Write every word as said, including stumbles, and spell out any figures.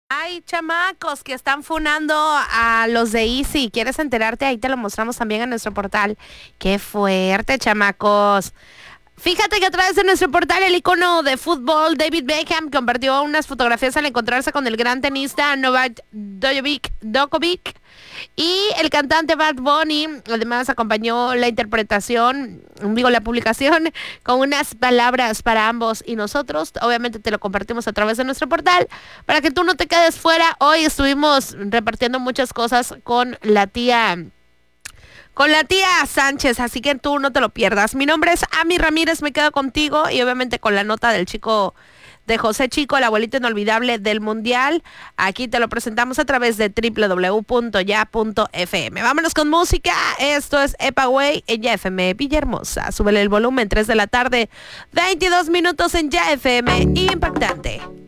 Hay chamacos que están funando a los de Easy. ¿Quieres enterarte? Ahí te lo mostramos también en nuestro portal. ¡Qué fuerte, chamacos! Fíjate que a través de nuestro portal el icono de fútbol David Beckham compartió unas fotografías al encontrarse con el gran tenista Novak Djokovic, Djokovic y el cantante Bad Bunny. Además acompañó la interpretación, digo la publicación, con unas palabras para ambos y nosotros. Obviamente te lo compartimos a través de nuestro portal para que tú no te quedes fuera. Hoy estuvimos repartiendo muchas cosas con la tía con la tía Sánchez, así que tú no te lo pierdas. Mi nombre es Ami Ramírez, me quedo contigo y obviamente con la nota del chico, de José Chico, el abuelito inolvidable del Mundial. Aquí te lo presentamos a través de doble u doble u doble u punto ya punto f m. Vámonos con música. Esto es Epa Way en Ya F M Villahermosa. Súbele el volumen, tres de la tarde, veintidós minutos en Ya F M. Impactante.